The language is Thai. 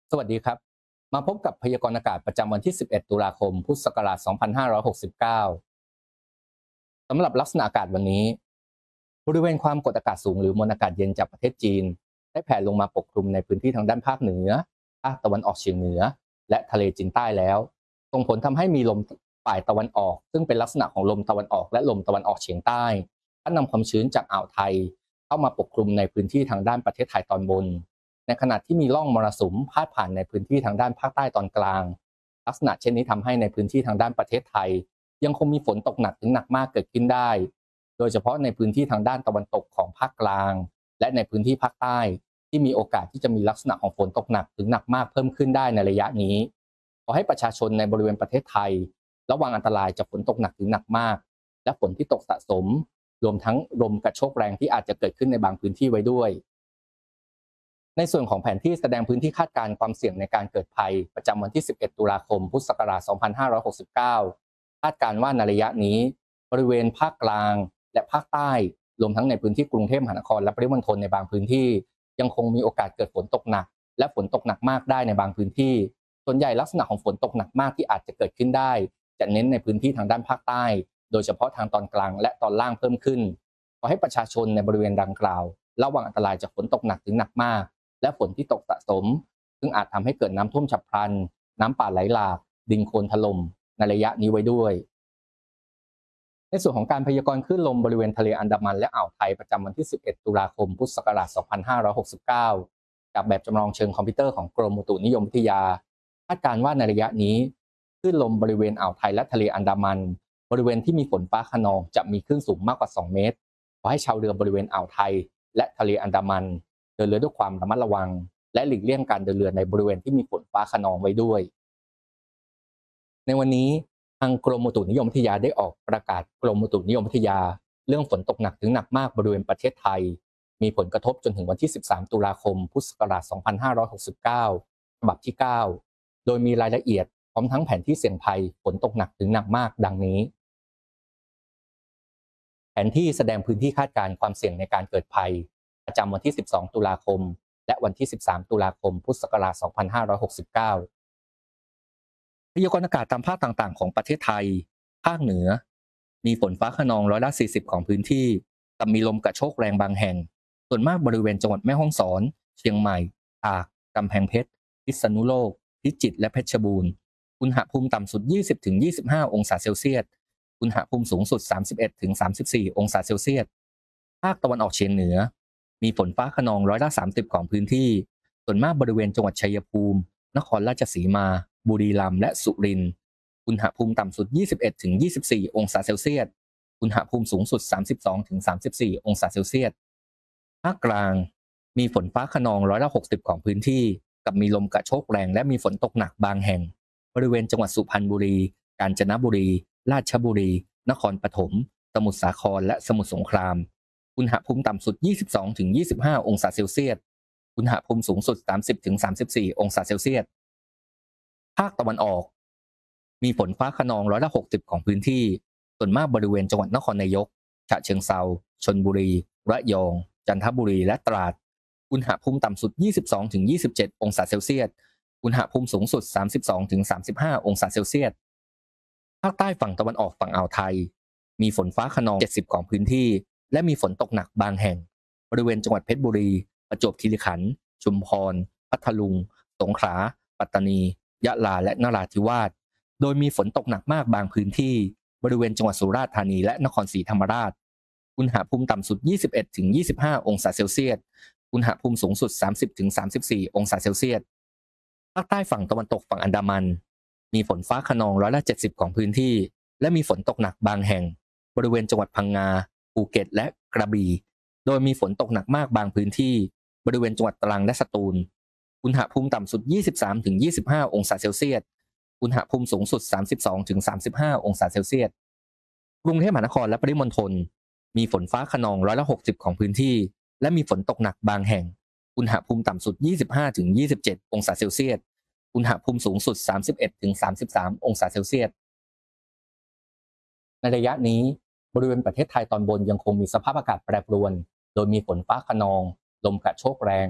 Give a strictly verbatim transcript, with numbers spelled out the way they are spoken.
สวัสดีครับมาพบกับพยากรณ์อากาศประจำวันที่ สิบเอ็ด ตุลาคม พุทธศักราช สองพันห้าร้อยหกสิบเก้า สำหรับลักษณะอากาศวันนี้บริเวณความกดอากาศสูงหรือมวลอากาศเย็นจากประเทศจีนได้แผ่ลงมาปกคลุมในพื้นที่ทางด้านภาคเหนือภาคตะวันออกเฉียงเหนือและทะเลจีนใต้แล้วส่งผลทำให้มีลมฝ่ายตะวันออกซึ่งเป็นลักษณะของลมตะวันออกและลมตะวันออกเฉียงใต้พัดนำความชื้นจากอ่าวไทยเข้ามาปกคลุมในพื้นที่ทางด้านประเทศไทยตอนบนในขณะที่มีร่องมรสุมพาดผ่านในพื้นที่ทางด้านภาคใต้ตอนกลางลักษณะเช่นนี้ทำให้ในพื้นที่ทางด้านประเทศไทยยังคงมีฝนตกหนักถึงหนักมากเกิดขึ้นได้โดยเฉพาะในพื้นที่ทางด้านตะวันตกของภาคกลางและในพื้นที่ภาคใต้ที่มีโอกาสที่จะมีลักษณะของฝนตกหนักถึงหนักมากเพิ่มขึ้นได้ในระยะนี้ขอให้ประชาชนในบริเวณประเทศไทยระวังอันตรายจากฝนตกหนักถึงหนักมากและฝนที่ตกสะสมรวมทั้งลมกระโชกแรงที่อาจจะเกิดขึ้นในบางพื้นที่ไว้ด้วยในส่วนของแผนที่แสดงพื้นที่คาดการณ์ความเสี่ยงในการเกิดภัยประจำวันที่ สิบเอ็ด ตุลาคม พุทธศักราช สองพันห้าร้อยหกสิบเก้า คาดการณ์ว่าในระยะนี้บริเวณภาคกลางและภาคใต้รวมทั้งในพื้นที่กรุงเทพมหานครและปริมณฑลในบางพื้นที่ยังคงมีโอกาสเกิดฝนตกหนักและฝนตกหนักมากได้ในบางพื้นที่ส่วนใหญ่ลักษณะของฝนตกหนักมากที่อาจจะเกิดขึ้นได้จะเน้นในพื้นที่ทางด้านภาคใต้โดยเฉพาะทางตอนกลางและตอนล่างเพิ่มขึ้นขอให้ประชาชนในบริเวณดังกล่าวระวังอันตรายจากฝนตกหนักถึงหนักมากและฝนที่ตกสะสมซึ่งอาจทำให้เกิดน้ำท่วมฉับพลันน้ำป่าไหลหลากดินโคลนถล่มในระยะนี้ไว้ด้วยในส่วนของการพยากรณ์คลื่นลมบริเวณทะเลอันดามันและอ่าวไทยประจำวันที่ สิบเอ็ด ตุลาคม พุทธศักราช สองพันห้าร้อยหกสิบเก้า จากแบบจำลองเชิงคอมพิวเตอร์ของกรมอุตุนิยมวิทยาคาดการณ์ว่าในระยะนี้คลื่นลมบริเวณอ่าวไทยและทะเลอันดามันบริเวณที่มีฝนฟ้าคะนองจะมีคลื่นสูงมากกว่าสองเมตรขอให้ชาวเรือบริเวณอ่าวไทยและทะเลอันดามันเดินเรือด้วยความระมัดระวังและหลีกเลี่ยงการเดินเรือในบริเวณที่มีฝนฟ้าคะนองไว้ด้วยในวันนี้ทางกรมอุตุนิยมวิทยาได้ออกประกาศกรมอุตุนิยมวิทยาเรื่องฝนตกหนักถึงหนักมากบริเวณประเทศไทยมีผลกระทบจนถึงวันที่ สิบสาม ตุลาคม พุทธศักราช สองพันห้าร้อยหกสิบเก้า ฉบับที่ เก้า โดยมีรายละเอียดพร้อมทั้งแผนที่เสี่ยงภัยฝนตกหนักถึงหนักมากดังนี้แผนที่แสดงพื้นที่คาดการณ์ความเสี่ยงในการเกิดภัยประจำวันที่ สิบสอง ตุลาคมและวันที่ สิบสาม ตุลาคม พุทธศักราช สองพันห้าร้อยหกสิบเก้า พยากรณ์อากาศตามภาคต่างๆของประเทศไทยภาคเหนือมีฝนฟ้าคะนองร้อยละสี่สิบของพื้นที่กับมีลมกระโชกแรงบางแห่งส่วนมากบริเวณจังหวัดแม่ฮ่องสอนเชียงใหม่ตากกำแพงเพชรพิษณุโลกพิจิตรและเพชรบูรณ์อุณหภูมิต่ำสุด ยี่สิบถึงยี่สิบห้า องศาเซลเซียสอุณหภูมิสูงสุด สามสิบเอ็ดถึงสามสิบสี่ องศาเซลเซียสภาคตะวันออกเฉียงเหนือมีฝนฟ้าคะนองร้อยละสามสิบของพื้นที่ส่วนมากบริเวณจังหวัดชัยภูมินครราชสีมาบุรีรัมย์และสุรินทร์อุณหภูมิต่ำสุด ยี่สิบเอ็ดถึงยี่สิบสี่ องศาเซลเซียสอุณหภูมิสูงสุด สามสิบสองถึงสามสิบสี่ องศาเซลเซียสภาคกลางมีฝนฟ้าคะนองร้อยละหกสิบของพื้นที่กับมีลมกระโชกแรงและมีฝนตกหนักบางแห่งบริเวณจังหวัดสุพรรณบุรีกาญจนบุรีราชบุรีนครปฐมสมุทรสาครและสมุทรสงครามอุณหภูมิต่ำสุด ยี่สิบสองถึงยี่สิบห้า องศาเซลเซียสอุณหภูมิสูงสุด สามสิบถึงสามสิบสี่ องศาเซลเซียสภาคตะวันออกมีฝนฟ้าคะนองร้อยละหกสิบของพื้นที่ส่วนมากบริเวณจังหวัดนครนายกฉะเชิงเทราชลบุรีระยองจันทบุรีและตราดอุณหภูมิต่ำสุด ยี่สิบสองถึงยี่สิบเจ็ด องศาเซลเซียสอุณหภูมิสูงสุด สามสิบสองถึงสามสิบห้า องศาเซลเซียสภาคใต้ฝั่งตะวันออกฝั่งอ่าวไทยมีฝนฟ้าคะนองเจ็ดสิบของพื้นที่และมีฝนตกหนักบางแห่งบริเวณจังหวัดเพชรบุรีประจวบคีรีขันธ์ชุมพรพัทลุงสงขลาปัตตานียะลาและนราธิวาสโดยมีฝนตกหนักมากบางพื้นที่บริเวณจังหวัดสุราษฎร์ธานีและนครศรีธรรมราชอุณหภูมิต่ำสุด ยี่สิบเอ็ดถึงยี่สิบห้า องศาเซลเซียสอุณหภูมิสูงสุด สามสิบถึงสามสิบสี่ องศาเซลเซียสภาคใต้ฝั่งตะวันตกฝั่งอันดามันมีฝนฟ้าคะนองร้อยละเจ็ดสิบของพื้นที่และมีฝนตกหนักบางแห่งบริเวณจังหวัดพังงาภูเก็ตและกระบี่โดยมีฝนตกหนักมากบางพื้นที่บริเวณจังหวัดตรังและสตูลอุณหภูมิต่ำสุด ยี่สิบสามถึงยี่สิบห้า องศาเซลเซียสอุณหภูมิสูงสุด สามสิบสองถึงสามสิบห้า องศาเซลเซียสกรุงเทพมหานครและปริมณฑลมีฝนฟ้าคะนองร้อยละหกสิบของพื้นที่และมีฝนตกหนักบางแห่งอุณหภูมิต่ำสุด ยี่สิบห้าถึงยี่สิบเจ็ด องศาเซลเซียสอุณหภูมิสูงสุด สามสิบเอ็ดถึงสามสิบสาม องศาเซลเซียสในระยะนี้บริเวณประเทศไทยตอนบนยังคงมีสภาพอากาศแปรปรวนโดยมีฝนฟ้าคะนองลมกระโชกแรง